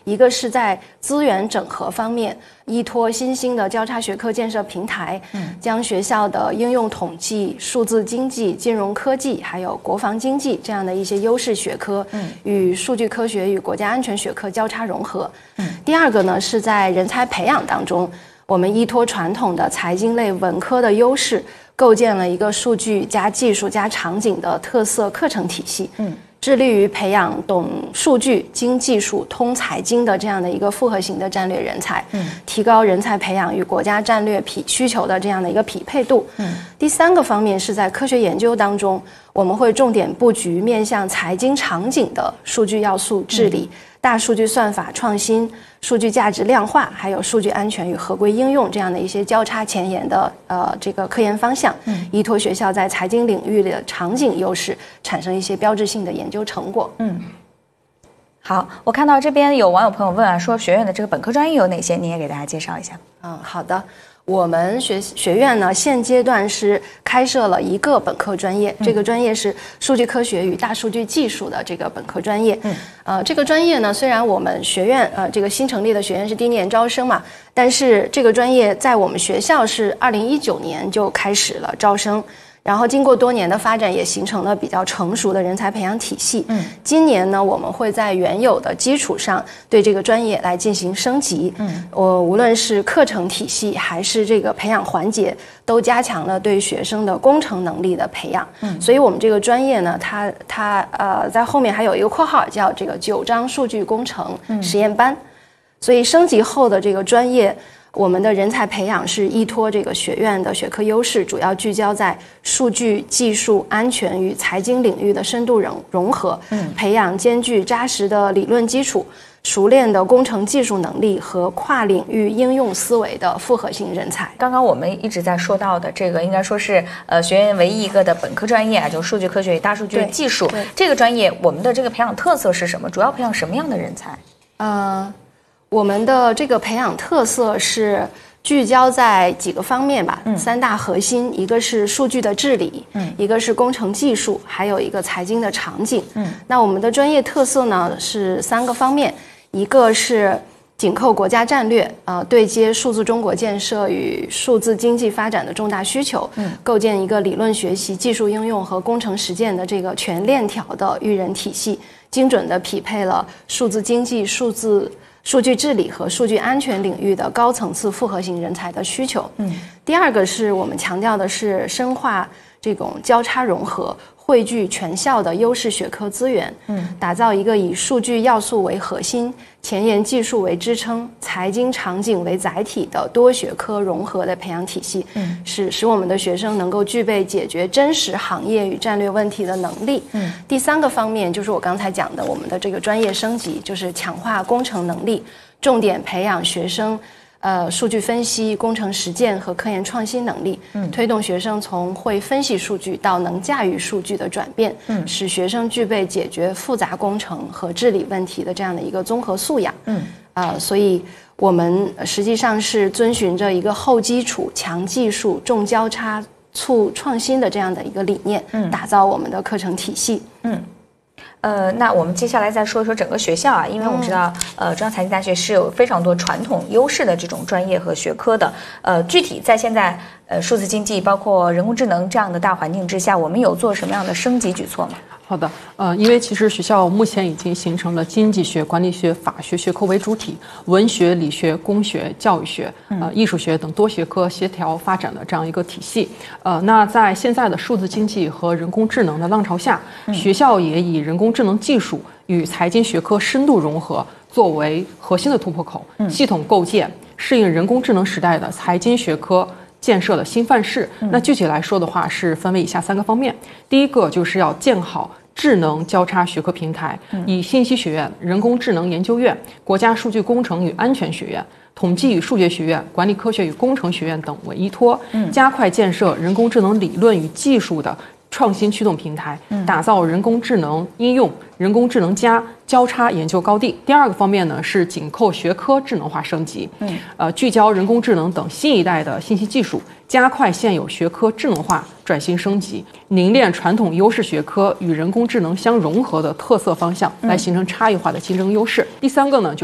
一个是在资源整合方面，依托新兴的交叉学科建设平台，将学校的应用统计、数字经济、金融科技还有国防经济这样的一些优势学科，与数据科学与国家安全学科交叉融合。第二个呢，是在人才培养当中，我们依托传统的财经类文科的优势，构建了一个数据加技术加场景的特色课程体系，致力于培养懂数据、精技术、通财经的这样的一个复合型的战略人才，提高人才培养与国家战略需求的这样的一个匹配度。第三个方面是在科学研究当中，我们会重点布局面向财经场景的数据要素治理、大数据算法创新、数据价值量化，还有数据安全与合规应用这样的一些交叉前沿的这个科研方向，依托学校在财经领域的场景优势，产生一些标志性的研究成果。 好，我看到这边有网友朋友问啊，说学院的这个本科专业有哪些？你也给大家介绍一下。 好的。我们学院呢，现阶段是开设了一个本科专业，这个专业是数据科学与大数据技术的这个本科专业。这个专业呢，虽然我们学院这个新成立的学院是第一年招生嘛，但是这个专业在我们学校是2019年就开始了招生。然后经过多年的发展，也形成了比较成熟的人才培养体系。今年呢，我们会在原有的基础上对这个专业来进行升级。无论是课程体系还是这个培养环节，都加强了对学生的工程能力的培养。所以我们这个专业呢，它在后面还有一个括号叫这个9章数据工程实验班。所以升级后的这个专业，我们的人才培养是依托这个学院的学科优势，主要聚焦在数据、技术、安全与财经领域的深度融合，培养兼具扎实的理论基础、熟练的工程技术能力和跨领域应用思维的复合型人才。 刚刚我们一直在说到的这个，应该说是学院唯一一个的本科专业啊，就是数据科学与大数据技术这个专业。我们的这个培养特色是什么？主要培养什么样的人才？ 我们的这个培养特色是聚焦在几个方面吧，三大核心，一个是数据的治理，一个是工程技术，还有一个财经的场景。那我们的专业特色呢是3个方面，一个是紧扣国家战略，对接数字中国建设与数字经济发展的重大需求，构建一个理论学习、技术应用和工程实践的这个全链条的育人体系，精准地匹配了数字经济、数据治理和数据安全领域的高层次复合型人才的需求。第二个是我们强调的是深化这种交叉融合，汇聚全校的优势学科资源，打造一个以数据要素为核心、前沿技术为支撑、财经场景为载体的多学科融合的培养体系，使我们的学生能够具备解决真实行业与战略问题的能力。第3个方面就是我刚才讲的，我们的这个专业升级，就是强化工程能力，重点培养学生数据分析、工程实践和科研创新能力，推动学生从会分析数据到能驾驭数据的转变，使学生具备解决复杂工程和治理问题的这样的一个综合素养。所以我们实际上是遵循着一个厚基础、强技术、重交叉、促创新的这样的一个理念，打造我们的课程体系。 那我们接下来再说一说整个学校啊，因为我们知道，中央财经大学是有非常多传统优势的这种专业和学科的。具体在现在数字经济包括人工智能这样的大环境之下，我们有做什么样的升级举措吗？ 好的，因为其实学校目前已经形成了经济学、管理学、法学学科为主体，文学、理学、工学、教育学、艺术学等多学科协调发展的这样一个体系。那在现在的数字经济和人工智能的浪潮下，学校也以人工智能技术与财经学科深度融合作为核心的突破口，系统构建适应人工智能时代的财经学科建设的新范式。那具体来说的话，是分为以下3个方面。第一个就是要建好智能交叉学科平台，以信息学院、人工智能研究院、国家数据工程与安全学院、统计与数学学院、管理科学与工程学院等为依托，加快建设人工智能理论与技术的创新驱动平台，打造人工智能应用、人工智能加交叉研究高地。第2个方面呢是紧扣学科智能化升级，聚焦人工智能等新一代的信息技术，加快现有学科智能化转型升级，凝练传统优势学科与人工智能相融合的特色方向，来形成差异化的竞争优势。第3个呢